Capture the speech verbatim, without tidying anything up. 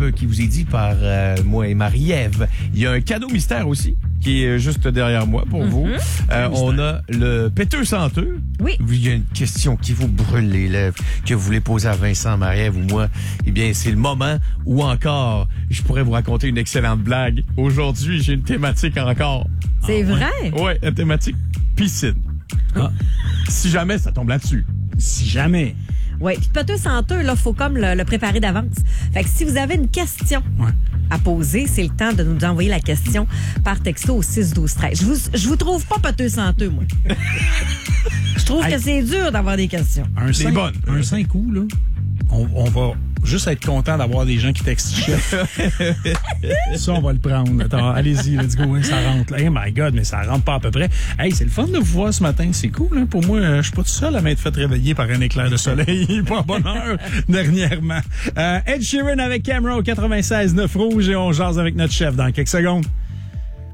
Marie-Ève qui vous est dit par euh, moi et Marie-Ève. Il y a un cadeau mystère aussi qui est juste derrière moi pour mm-hmm. vous. Euh, on a le péteux senteux. Oui. Il y a une question qui vous brûle les lèvres, que vous voulez poser à Vincent, Marie-Ève ou moi. Eh bien, c'est le moment où encore, je pourrais vous raconter une excellente blague. Aujourd'hui, j'ai une thématique encore. C'est ah, vrai? Oui, ouais, la thématique piscine. Ah. Si jamais ça tombe là-dessus. Si jamais. Oui, puis le péteux senteux, là, faut comme le, le préparer d'avance. Fait que si vous avez une question ouais. à poser, c'est le temps de nous envoyer la question par texto au six douze treize. Je vous, je vous trouve pas péteux senteux, moi. Je trouve hey. que c'est dur d'avoir des questions. Un cinq, bonnes. Un cinq coups, là, on, on va juste être content d'avoir des gens qui textent chef. Ça, on va le prendre. Attends, allez-y, let's go. Hein, ça rentre. Hey my God, mais ça rentre pas à peu près. Hey, c'est le fun de vous voir ce matin. C'est cool. Hein? Pour moi, euh, je suis pas tout seul à m'être fait réveiller par un éclair de soleil. Pas bonne heure, dernièrement. Euh, Ed Sheeran avec Camera au quatre-vingt-seize neuf Rouge et on jase avec notre chef dans quelques secondes.